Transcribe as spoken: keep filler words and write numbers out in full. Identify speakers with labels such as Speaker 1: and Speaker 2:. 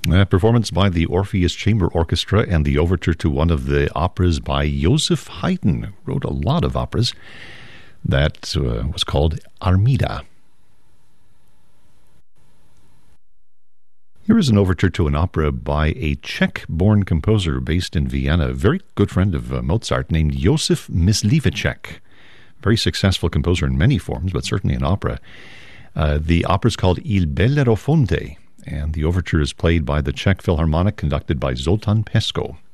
Speaker 1: A performance by the Orpheus Chamber Orchestra and the overture to one of the operas by Joseph Haydn, who wrote a lot of operas. That uh, was called Armida. Here is an overture to an opera by a Czech-born composer based in Vienna, a very good friend of uh, Mozart, named Josef Mysliveček. Very successful composer in many forms, but certainly in opera. Uh, the opera is called Il Bellerofonte, and the overture is played by the Czech Philharmonic, conducted by Zoltán Pesko.